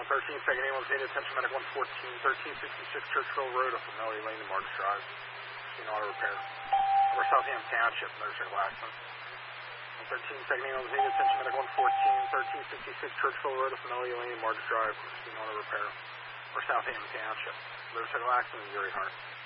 13, second ambulance, need attention medic 114, 1366 Churchville Road, up from Melody Lane to Marks Drive. Machine auto repair. Or Southampton Township, motorcycle accident. 13, second ambulance, need attention medic 114, 1366 Churchville Road, up from Melody Lane to Marks Drive. Machine auto repair. Or Southampton Township, motorcycle accident, injury heart.